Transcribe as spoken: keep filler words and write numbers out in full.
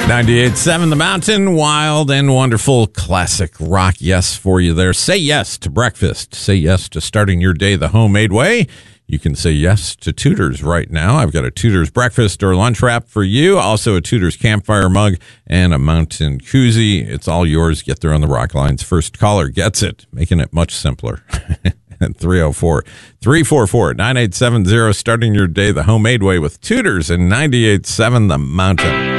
ninety-eight point seven The Mountain, wild and wonderful classic rock. Yes, for you there. Say yes to breakfast. Say yes to starting your day the homemade way. You can say yes to Tudor's right now. I've got a Tudor's breakfast or lunch wrap for you. Also a Tudor's campfire mug and a mountain koozie. It's all yours. Get there on the rock lines. First caller gets it, making it much simpler. At three oh four, three four four, nine eight seven zero, starting your day the homemade way with Tudor's and ninety-eight point seven The Mountain.